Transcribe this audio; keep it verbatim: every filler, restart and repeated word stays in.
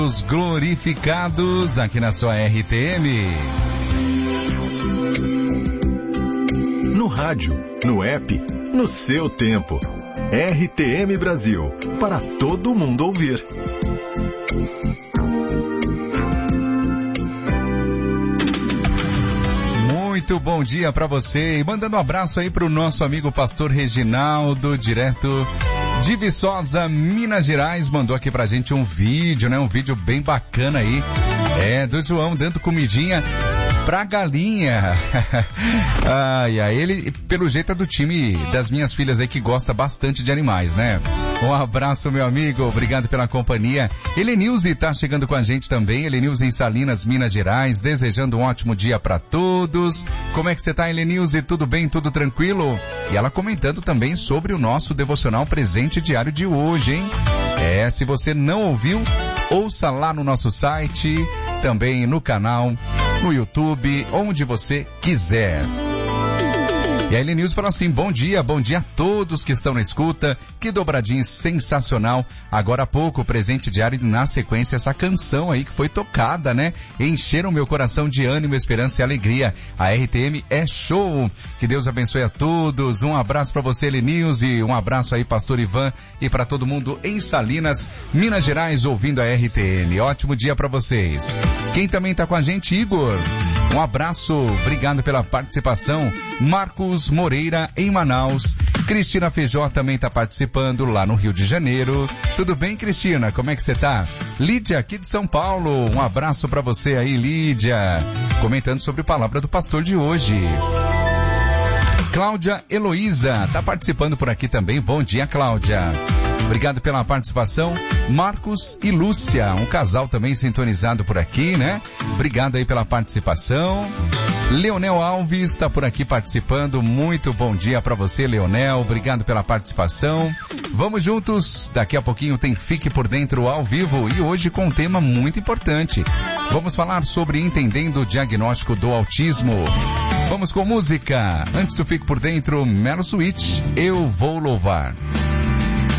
Os glorificados aqui na sua R T M. No rádio, no app, no seu tempo. R T M Brasil, para todo mundo ouvir. Muito bom dia para você e mandando um abraço aí pro nosso amigo pastor Reginaldo, direto de Viçosa, Minas Gerais, mandou aqui pra gente um vídeo, né? Um vídeo bem bacana aí, é, do João dando comidinha pra galinha. Ai, ai, ele, pelo jeito, é do time das minhas filhas aí que gosta bastante de animais, né? Um abraço, meu amigo, obrigado pela companhia. Helenilze tá chegando com a gente também, Helenilze em Salinas, Minas Gerais, desejando um ótimo dia pra todos. Como é que você tá, Helenilze? Tudo bem? Tudo tranquilo? E ela comentando também sobre o nosso devocional presente diário de hoje, hein? É, se você não ouviu, ouça lá no nosso site, também no canal, no YouTube, onde você quiser. E a Helenilze falou assim, bom dia, bom dia a todos que estão na escuta, que dobradinha sensacional, agora há pouco, presente diário, na sequência essa canção aí que foi tocada, né, encheram meu coração de ânimo, esperança e alegria, a R T M é show, que Deus abençoe a todos, um abraço para você, Helenilze, um abraço aí, pastor Ivan, e para todo mundo em Salinas, Minas Gerais, ouvindo a R T M, ótimo dia para vocês. Quem também tá com a gente, Igor, um abraço, obrigado pela participação, Marcos Moreira em Manaus, Cristina Feijó também está participando lá no Rio de Janeiro. Tudo bem, Cristina? Como é que você tá? Lídia aqui de São Paulo, um abraço para você aí, Lídia, comentando sobre a palavra do pastor de hoje. Cláudia Heloísa está participando por aqui também. Bom dia, Cláudia. Obrigado pela participação. Marcos e Lúcia, um casal também sintonizado por aqui, né? Obrigado aí pela participação. Leonel Alves está por aqui participando. Muito bom dia para você, Leonel. Obrigado pela participação. Vamos juntos. Daqui a pouquinho tem Fique por Dentro ao vivo e hoje com um tema muito importante. Vamos falar sobre entendendo o diagnóstico do autismo. Vamos com música. Antes do Fique por Dentro, Melo Switch, Eu Vou Louvar.